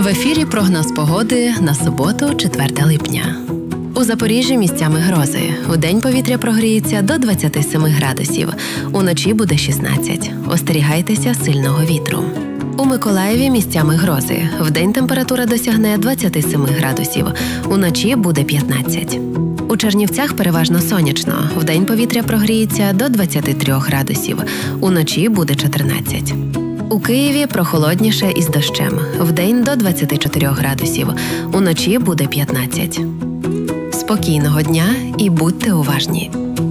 ефірі прогноз погоди на суботу, 4 липня. У Запоріжжі місцями грози. Вдень повітря прогріється до 27 градусів. Уночі буде 16. Остерігайтеся сильного вітру. У Миколаєві місцями грози. Вдень температура досягне 27 градусів. Уночі буде 15. У Чернівцях переважно сонячно. Вдень повітря прогріється до 23 градусів. Уночі буде 14. У Києві прохолодніше із дощем. Вдень до 24 градусів. Уночі буде 15. Спокійного дня і будьте уважні.